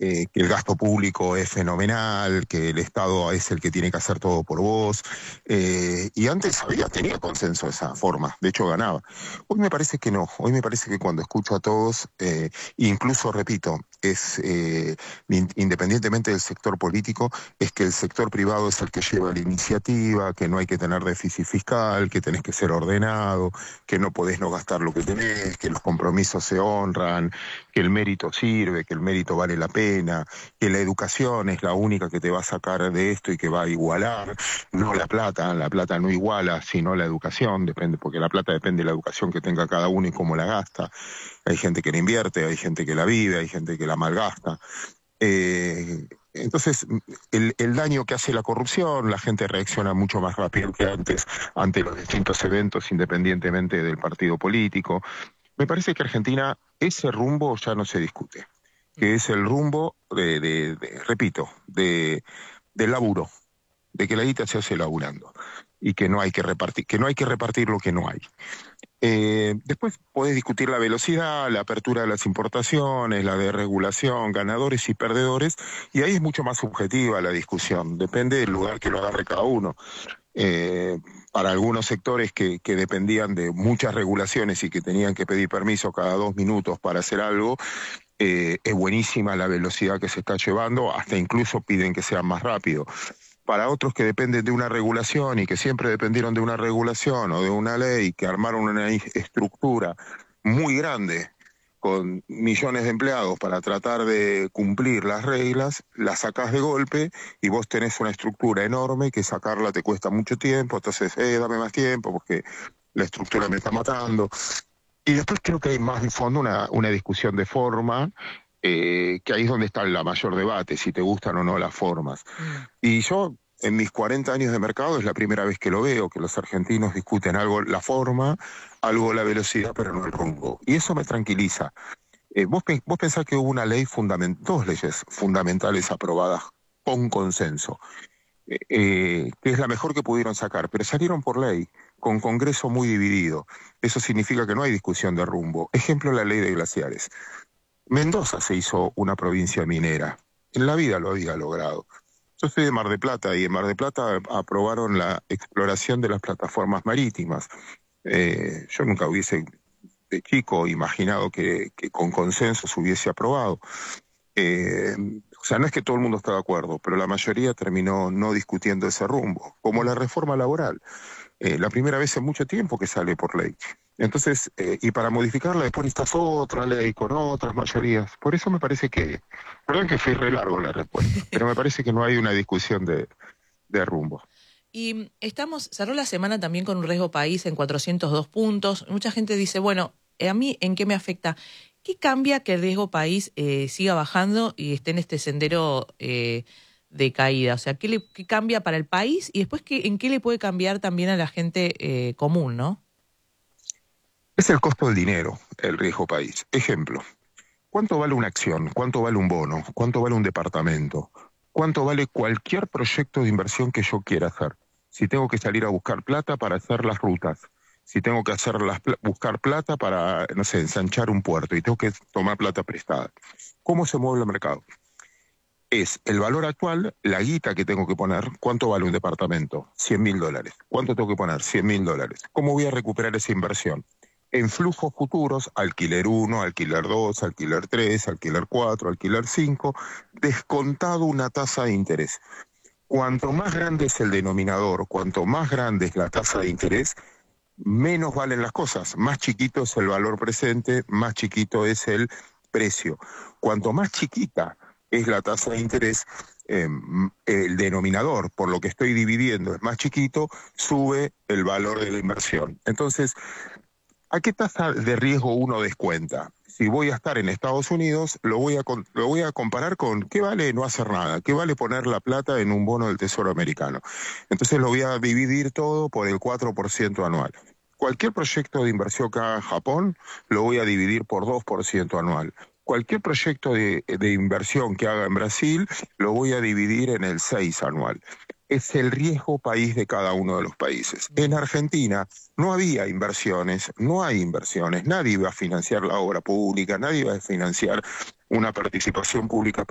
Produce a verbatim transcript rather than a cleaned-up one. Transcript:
eh, que el gasto público es fenomenal, que el Estado es el que tiene que hacer todo por vos, eh, y antes había, tenía consenso esa forma, de hecho ganaba. Hoy me parece que no, hoy me parece que cuando escucho a todos, eh, incluso repito, es eh, independientemente del sector político, es que el sector privado es el que lleva la iniciativa, que no hay que tener déficit fiscal, que tenés que ser ordenado, que no podés no gastar lo que tenés, que los compromisos se honran, que el mérito sirve, que el mérito vale la pena, que la educación es la única que te va a sacar de esto y que va a igualar, no la plata, la plata no iguala, sino la educación, depende, porque la plata depende de la educación que tenga cada uno y cómo la gasta. Hay gente que la invierte, hay gente que la vive, hay gente que la malgasta. Eh, entonces, el, el daño que hace la corrupción, la gente reacciona mucho más rápido que antes ante los distintos eventos, independientemente del partido político. Me parece que Argentina, ese rumbo ya no se discute, que es el rumbo de, de, de repito, de, de laburo, de que la guita se hace laburando y que no hay que repartir, que no hay que repartir lo que no hay. Eh, después podés discutir la velocidad, la apertura de las importaciones, la desregulación, ganadores y perdedores, y ahí es mucho más subjetiva la discusión, depende del lugar que lo agarre cada uno. Eh, para algunos sectores que, que dependían de muchas regulaciones y que tenían que pedir permiso cada dos minutos para hacer algo, eh, es buenísima la velocidad que se está llevando, hasta incluso piden que sea más rápido. Para otros que dependen de una regulación y que siempre dependieron de una regulación o de una ley, que armaron una estructura muy grande con millones de empleados para tratar de cumplir las reglas, la sacás de golpe y vos tenés una estructura enorme que sacarla te cuesta mucho tiempo, entonces, eh, dame más tiempo porque la estructura me está matando. Y después creo que hay más de fondo una, una discusión de forma, eh, que ahí es donde está el mayor debate, si te gustan o no las formas. Mm. Y yo, en mis cuarenta años de mercado, es la primera vez que lo veo, que los argentinos discuten algo la forma, algo la velocidad, pero no el rumbo. Y eso me tranquiliza. Eh, vos, vos pensás que hubo una ley fundamental, dos leyes fundamentales aprobadas con consenso, eh, eh, que es la mejor que pudieron sacar, pero salieron por ley, con Congreso muy dividido. Eso significa que no hay discusión de rumbo. Ejemplo, la ley de glaciares. Mendoza se hizo una provincia minera. En la vida lo había logrado. Yo soy de Mar del Plata y en Mar del Plata aprobaron la exploración de las plataformas marítimas. Eh, yo nunca hubiese, de chico, imaginado que, que con consenso se hubiese aprobado. Eh, o sea, no es que todo el mundo está de acuerdo, pero la mayoría terminó no discutiendo ese rumbo, como la reforma laboral. Eh, la primera vez en mucho tiempo que sale por ley. Entonces, eh, y para modificarla después necesitas otra ley con otras mayorías. Por eso me parece que, perdón que fui re largo la respuesta, pero me parece que no hay una discusión de, de rumbo. Y estamos, cerró la semana también con un riesgo país en cuatrocientos dos puntos. Mucha gente dice, bueno, ¿a mí en qué me afecta? ¿Qué cambia que el riesgo país eh, siga bajando y esté en este sendero eh, de caída? O sea, ¿qué, le, qué cambia para el país? Y después, ¿qué, ¿en qué le puede cambiar también a la gente eh, común, no? Es el costo del dinero, el riesgo país. Ejemplo, ¿cuánto vale una acción? ¿Cuánto vale un bono? ¿Cuánto vale un departamento? ¿Cuánto vale cualquier proyecto de inversión que yo quiera hacer? Si tengo que salir a buscar plata para hacer las rutas, si tengo que hacer las, buscar plata para, no sé, ensanchar un puerto y tengo que tomar plata prestada. ¿Cómo se mueve el mercado? Es el valor actual, la guita que tengo que poner. ¿Cuánto vale un departamento? cien mil dólares. ¿Cuánto tengo que poner? cien mil dólares. ¿Cómo voy a recuperar esa inversión? En flujos futuros, alquiler uno, alquiler dos, alquiler tres, alquiler cuatro, alquiler cinco, descontado una tasa de interés. Cuanto más grande es el denominador, cuanto más grande es la tasa de interés, menos valen las cosas. Más chiquito es el valor presente, más chiquito es el precio. Cuanto más chiquita es la tasa de interés, eh, el denominador, por lo que estoy dividiendo, es más chiquito, sube el valor de la inversión. Entonces, ¿a qué tasa de riesgo uno descuenta? Si voy a estar en Estados Unidos, lo voy a, lo voy a comparar con qué vale no hacer nada, qué vale poner la plata en un bono del Tesoro americano. Entonces lo voy a dividir todo por el cuatro por ciento anual. Cualquier proyecto de inversión que haga en Japón, lo voy a dividir por dos por ciento anual. Cualquier proyecto de, de inversión que haga en Brasil, lo voy a dividir en el seis anual. Es el riesgo país de cada uno de los países. En Argentina no había inversiones, no hay inversiones, nadie iba a financiar la obra pública, nadie iba a financiar una participación pública